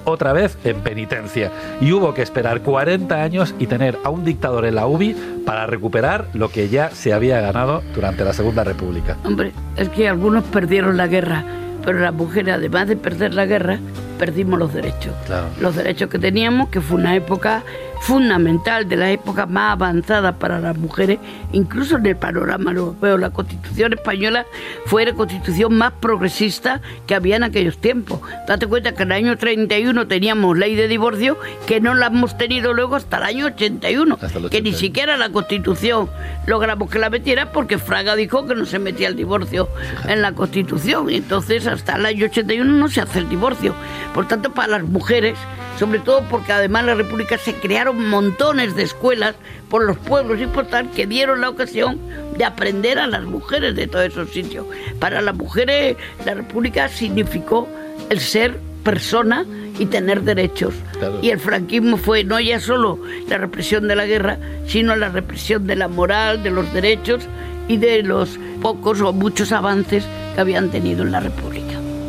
otra vez en penitencia. Y hubo que esperar 40 años y tener a un dictador en la UBI para recuperar lo que ya se había ganado durante la Segunda República. Hombre, es que algunos perdieron la guerra, pero las mujeres, además de perder la guerra, perdimos los derechos. Claro. Los derechos que teníamos, que fue una época fundamental, de las épocas más avanzadas para las mujeres, incluso en el panorama europeo. La Constitución española fue la constitución más progresista que había en aquellos tiempos. Date cuenta que en el año 31 teníamos ley de divorcio, que no la hemos tenido luego hasta el año 81, que ni siquiera la Constitución logramos que la metiera, porque Fraga dijo que no se metía el divorcio en la Constitución, y entonces hasta el año 81 no se hace el divorcio. Por tanto, para las mujeres, sobre todo porque además en la República se crearon montones de escuelas por los pueblos y por tal, que dieron la ocasión de aprender a las mujeres de todos esos sitios. Para las mujeres la República significó el ser persona y tener derechos. Claro. Y el franquismo fue no ya solo la represión de la guerra, sino la represión de la moral, de los derechos y de los pocos o muchos avances que habían tenido en la República.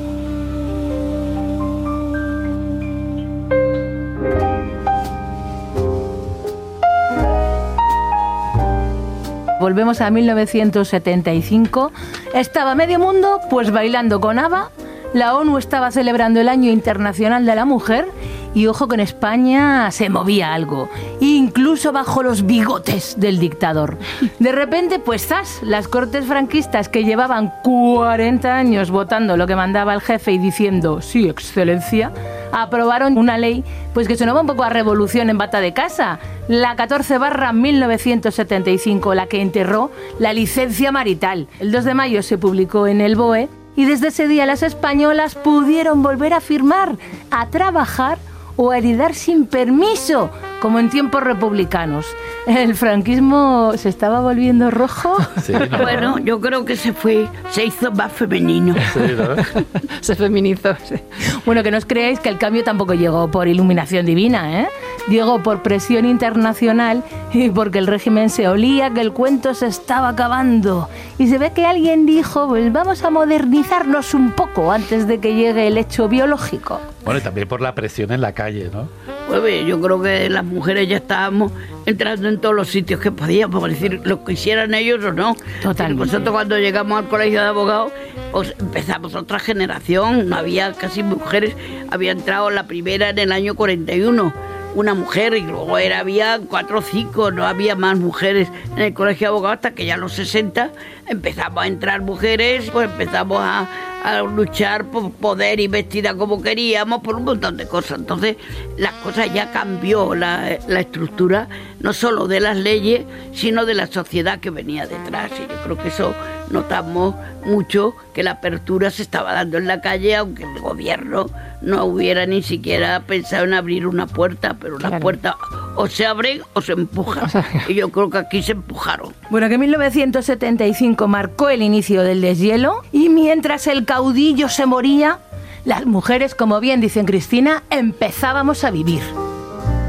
Volvemos a 1975. Estaba medio mundo pues bailando con ABBA. La ONU estaba celebrando el Año Internacional de la Mujer y ojo que en España se movía algo, incluso bajo los bigotes del dictador. De repente, pues ¡zas!, las cortes franquistas, que llevaban 40 años votando lo que mandaba el jefe y diciendo sí, excelencia, aprobaron una ley pues que sonaba un poco a revolución en bata de casa, la 14/1975, la que enterró la licencia marital. El 2 de mayo se publicó en el BOE y desde ese día las españolas pudieron volver a firmar, a trabajar o a heredar sin permiso, como en tiempos republicanos. ¿El franquismo se estaba volviendo rojo? Sí, ¿no? Bueno, yo creo que se hizo más femenino. Sí, ¿no? Se feminizó, sí. Bueno, que no os creáis que el cambio tampoco llegó por iluminación divina, ¿eh? Llegó por presión internacional y porque el régimen se olía que el cuento se estaba acabando. Y se ve que alguien dijo, pues vamos a modernizarnos un poco antes de que llegue el hecho biológico. Bueno, y también por la presión en la calle, ¿no? Pues yo creo que las mujeres ya estábamos entrando en todos los sitios que podíamos, es decir, lo que hicieran ellos o no. Totalmente. Nosotros cuando llegamos al colegio de abogados, pues empezamos otra generación, no había casi mujeres, había entrado la primera en el año 41, una mujer, y luego había 4 o 5, no había más mujeres en el colegio de abogados hasta que ya a los 60 empezamos a entrar mujeres, pues empezamos a luchar por poder y vestida como queríamos, por un montón de cosas. Entonces las cosas ya cambió la estructura, no solo de las leyes, sino de la sociedad que venía detrás. Y yo creo que eso notamos mucho, que la apertura se estaba dando en la calle, aunque el gobierno no hubiera ni siquiera pensado en abrir una puerta, pero las puertas o se abren o se empujan. Y yo creo que aquí se empujaron. Bueno, que 1975 marcó el inicio del deshielo y mientras el caudillo se moría, las mujeres, como bien dicen Cristina, empezábamos a vivir.